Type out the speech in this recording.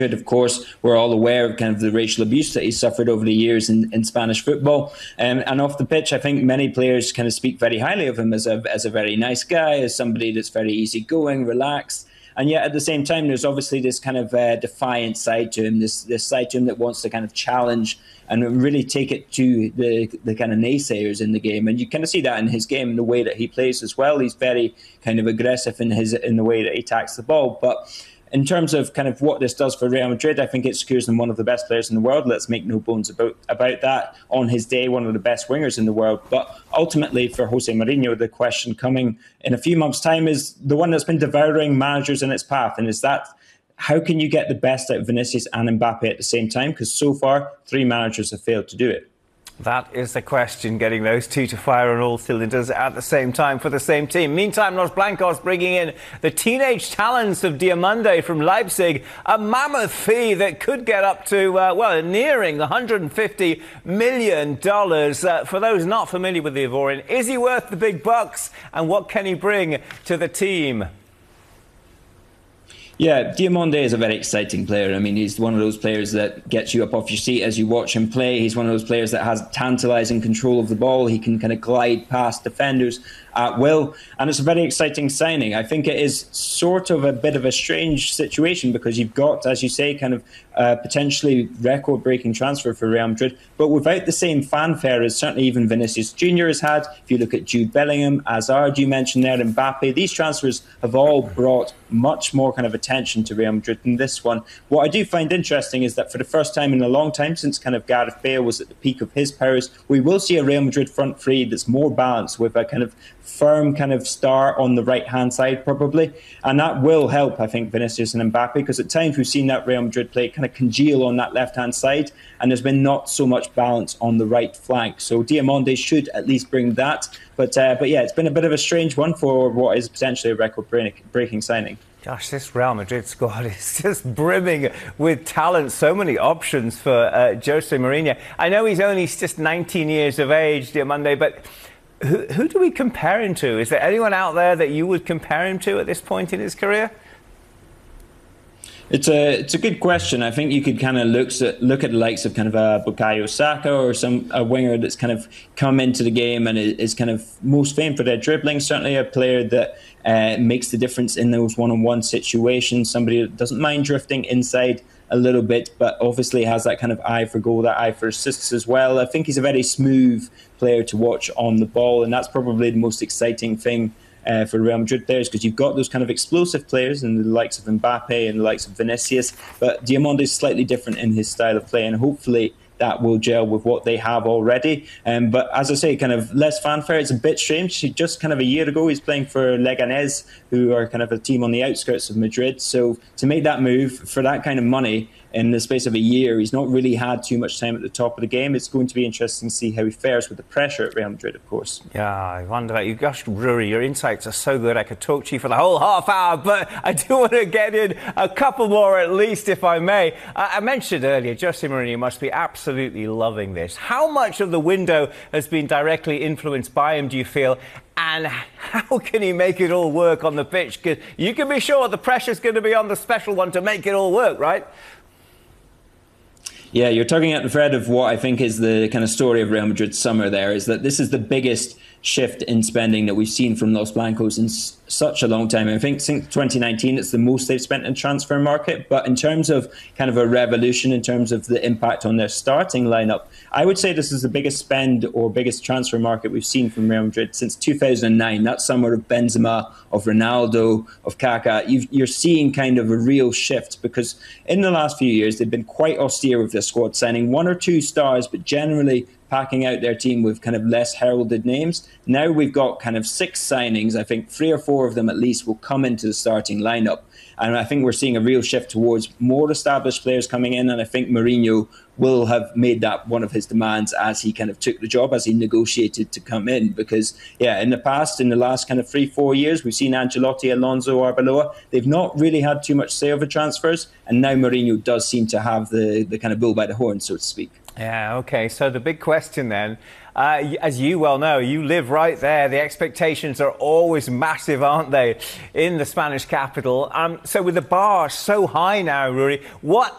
Of course, we're all aware of kind of the racial abuse that he suffered over the years in Spanish football. And off the pitch, I think many players kind of speak very highly of him as a very nice guy, as somebody that's very easygoing, relaxed. And yet at the same time, there's obviously this kind of defiant side to him, this side to him that wants to kind of challenge and really take it to the kind of naysayers in the game. And you kind of see that in his game, in the way that he plays as well. He's very kind of aggressive in the way that he attacks the ball. But in terms of kind of what this does for Real Madrid, I think it secures them one of the best players in the world. Let's make no bones about that. On his day, one of the best wingers in the world. But ultimately, for Jose Mourinho, the question coming in a few months' time is the one that's been devouring managers in its path. And is that, how can you get the best out of Vinicius and Mbappe at the same time? Because so far, 3 managers have failed to do it. That is the question, getting those two to fire on all cylinders at the same time for the same team. Meantime, Los Blancos bringing in the teenage talents of Diomande from Leipzig, a mammoth fee that could get up to, well, nearing $150 million. For those not familiar with the Ivorian, is he worth the big bucks? And what can he bring to the team? Yeah, Diomande is a very exciting player. I mean, he's one of those players that gets you up off your seat as you watch him play. He's one of those players that has tantalising control of the ball. He can kind of glide past defenders at will. And it's a very exciting signing. I think it is sort of a bit of a strange situation because you've got, as you say, kind of potentially record-breaking transfer for Real Madrid, but without the same fanfare as certainly even Vinicius Jr. has had. If you look at Jude Bellingham, Hazard, you mentioned there, Mbappe, these transfers have all brought much more kind of attention to Real Madrid than this one. What I do find interesting is that for the first time in a long time, since kind of Gareth Bale was at the peak of his powers, we will see a Real Madrid front three that's more balanced, with a kind of firm kind of star on the right-hand side probably. And that will help, I think, Vinicius and Mbappe, because at times we've seen that Real Madrid play kind of congeal on that left-hand side, and there's been not so much balance on the right flank. So Diomande should at least bring that. But yeah, it's been a bit of a strange one for what is potentially a record-breaking signing. Gosh, this Real Madrid squad is just brimming with talent. So many options for Jose Mourinho. I know he's only just 19 years of age, Diomande, but who do we compare him to? Is there anyone out there that you would compare him to at this point in his career? It's a good question. I think you could kind of look at the likes of kind of a Bukayo Saka or a winger that's kind of come into the game and is kind of most famed for their dribbling. Certainly a player that makes the difference in those one-on-one situations. Somebody that doesn't mind drifting inside a little bit, but obviously has that kind of eye for goal, that eye for assists as well. I think he's a very smooth player to watch on the ball, and that's probably the most exciting thing for Real Madrid players, because you've got those kind of explosive players in the likes of Mbappe and the likes of Vinicius, but Diomande is slightly different in his style of play, and hopefully that will gel with what they have already. But as I say, kind of less fanfare. It's a bit strange. Just kind of a year ago, he's playing for Leganés, who are kind of a team on the outskirts of Madrid. So to make that move for that kind of money in the space of a year, he's not really had too much time at the top of the game. It's going to be interesting to see how he fares with the pressure at Real Madrid, of course. Yeah, I wonder about you. Gosh, Rory, your insights are so good. I could talk to you for the whole half hour, but I do want to get in a couple more at least, if I may. I mentioned earlier, Jose Mourinho must be absolutely loving this. How much of the window has been directly influenced by him, do you feel? And how can he make it all work on the pitch? Because you can be sure the pressure's going to be on the special one to make it all work, right? Yeah, you're tugging at the thread of what I think is the kind of story of Real Madrid's summer there, is that this is the biggest shift in spending that we've seen from Los Blancos in such a long time. I think since 2019, it's the most they've spent in transfer market. But in terms of kind of a revolution, in terms of the impact on their starting lineup, I would say this is the biggest spend or biggest transfer market we've seen from Real Madrid since 2009. That summer of Benzema, of Ronaldo, of Kaká. You're seeing kind of a real shift, because in the last few years, they've been quite austere with their squad, signing 1 or 2 stars, but generally packing out their team with kind of less heralded names. Now we've got kind of 6 signings. I think 3 or 4 of them at least will come into the starting lineup. And I think we're seeing a real shift towards more established players coming in. And I think Mourinho will have made that one of his demands as he kind of took the job, as he negotiated to come in. Because, yeah, in the past, in the last kind of 3-4 years, we've seen Ancelotti, Alonso, Arbeloa. They've not really had too much say over transfers. And now Mourinho does seem to have the kind of bull by the horn, so to speak. Yeah, okay. So the big question then, as you well know, you live right there. The expectations are always massive, aren't they, in the Spanish capital? So with the bar so high now, Ruari, what